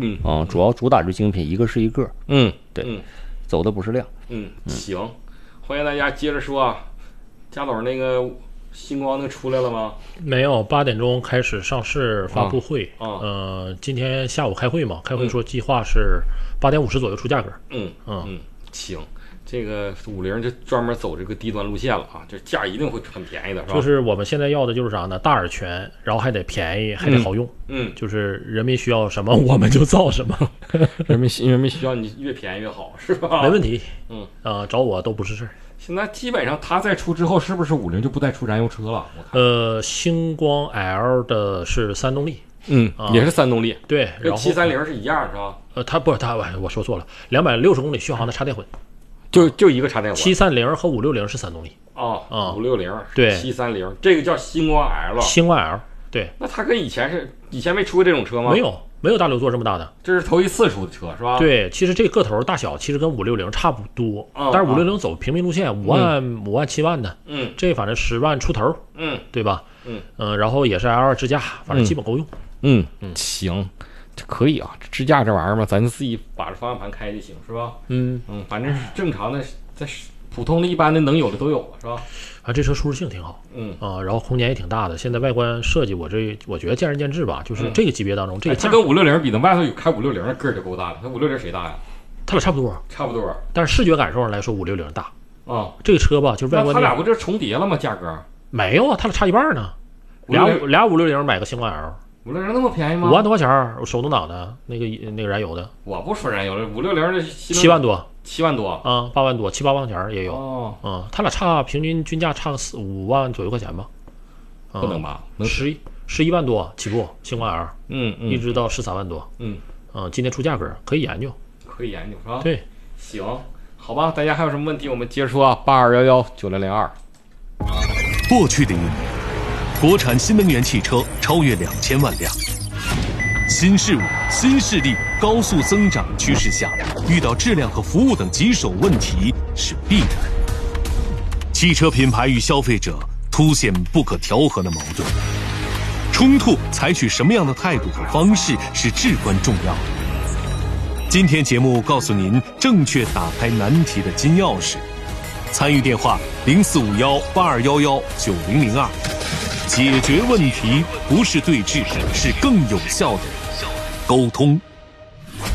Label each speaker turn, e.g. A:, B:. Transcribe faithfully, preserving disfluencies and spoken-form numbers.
A: 嗯啊，主要主打就精品，一个是一个。
B: 嗯，
A: 对，
B: 嗯、
A: 走的不是量。
B: 嗯，行，欢迎大家接着说啊，贾总那个星光那出来了吗？
C: 没有，八点钟开始上市发布会。
B: 啊啊、
C: 呃，今天下午开会嘛，开会说计划是八点五十左右出价格。
B: 嗯
C: 嗯
B: 嗯，行。这个五菱就专门走这个低端路线了啊，这价一定会很便宜的，是吧？
C: 就是我们现在要的就是啥呢？大而全，然后还得便宜，还得好用。
B: 嗯，嗯
C: 就是人民需要什么我们就造什么。
B: 人民人民需要你越便宜越好，是吧？
C: 没问题。
B: 嗯
C: 啊、呃，找我都不是事儿。
B: 现在基本上它再出之后，是不是五菱就不再出燃油车了？我看
C: 呃，星光 L 的是三动力。
B: 嗯，
C: 啊、
B: 也是三动力。
C: 对，然后
B: 七三零是一样是吧？
C: 呃，它不是它，我说错了，两百六十公里续航的插电混。
B: 就就一个插电混，
C: 七三零和五六零是三动力
B: 哦，
C: 啊，
B: 五六零
C: 对，
B: 七三零这个叫星光 L，
C: 星光 L 对。
B: 那它跟以前是以前没出过这种车吗？
C: 没有，没有大六座这么大的，
B: 这是头一次出的车是吧？
C: 对，其实这个头大小其实跟五六零差不多，
B: 哦、
C: 但是五六零走平民路线，五万、
B: 嗯、
C: 五万七万的，
B: 嗯，
C: 这反正十万出头，
B: 嗯，
C: 对吧？
B: 嗯
C: 嗯、呃，然后也是 L 二支架，反正基本够用。
B: 嗯嗯，行。这可以啊，支架这玩意儿嘛，咱自己把着方向盘开就行，是吧？
C: 嗯
B: 嗯，反正是正常的，在普通的、一般的能有的都有了，是吧？
C: 啊，这车舒适性挺好，
B: 嗯
C: 啊，然后空间也挺大的。现在外观设计，我这我觉得见仁见智吧，就是这个级别当中，嗯、这个
B: 它跟五六零比，那外头有开五六零的个儿就够大了。那五六零谁大呀？
C: 它俩差不多，
B: 差不多。
C: 但是视觉感受上来说，五六零大。
B: 啊、嗯，
C: 这个车吧，就是外观。
B: 那它俩不就是重叠了吗？价格？
C: 没有啊，它俩差一半呢。俩俩五六零买个星光 L。
B: 五六零那么便宜吗？
C: 五万多块钱，手动挡的那个那个燃油的。
B: 我不说燃油了，五六零的
C: 七万多，
B: 七万多
C: 啊，八万多，七八万块钱也有。
B: 哦，
C: 嗯，他俩差平均均价差个四五万左右块钱吧。
B: 不能吧？
C: 能十一十一万多起步，星光 L，
B: 嗯嗯，
C: 一直到十三万多。
B: 嗯
C: 嗯，今天出价格可以研究，
B: 可以研究是吧？
C: 对，
B: 行，好吧，大家还有什么问题，我们接着说啊。八二幺幺九零零二。
D: 过去的一年，国产新能源汽车超越两千万辆。新事物、新势力高速增长趋势下，遇到质量和服务等棘手问题是必然。汽车品牌与消费者凸显不可调和的矛盾，冲突采取什么样的态度和方式是至关重要的。今天节目告诉您正确打开难题的金钥匙。参与电话零四五幺八二幺幺九零零二。解决问题不是对峙，是更有效的沟通。